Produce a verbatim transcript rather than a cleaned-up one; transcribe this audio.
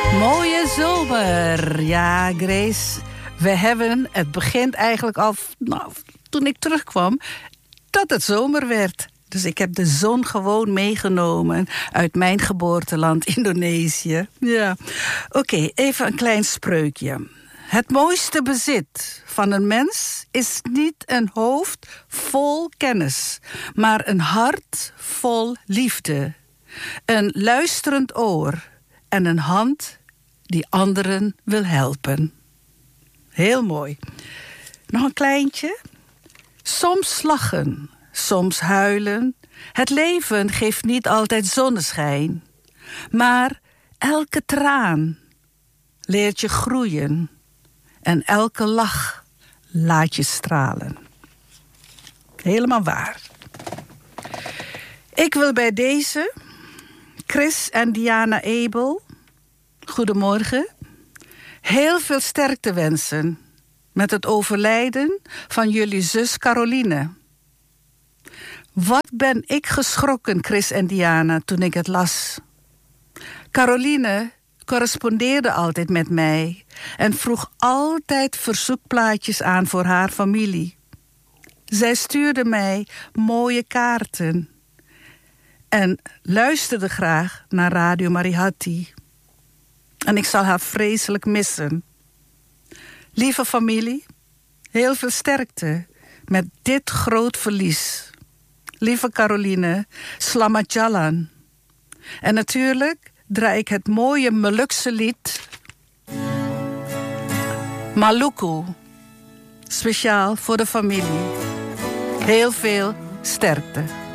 Mooie zomer. Ja, Grace, we hebben, het begint eigenlijk al, nou, toen ik terugkwam, dat het zomer werd. Dus ik heb de zon gewoon meegenomen uit mijn geboorteland Indonesië. Ja. Oké, okay, even een klein spreukje. Het mooiste bezit van een mens is niet een hoofd vol kennis, maar een hart vol liefde. Een luisterend oor en een hand die anderen wil helpen. Heel mooi. Nog een kleintje. Soms lachen, soms huilen. Het leven geeft niet altijd zonneschijn. Maar elke traan leert je groeien. En elke lach laat je stralen. Helemaal waar. Ik wil bij deze Chris en Diana Abel, goedemorgen, heel veel sterkte wensen met het overlijden van jullie zus Caroline. Wat ben ik geschrokken, Chris en Diana, toen ik het las. Caroline correspondeerde altijd met mij en vroeg altijd verzoekplaatjes aan voor haar familie. Zij stuurde mij mooie kaarten en luisterde graag naar Radio Marihati. En ik zal haar vreselijk missen. Lieve familie, heel veel sterkte met dit groot verlies. Lieve Caroline, Slamat Jalan. En natuurlijk draai ik het mooie Molukse lied Maluku, speciaal voor de familie. Heel veel sterkte.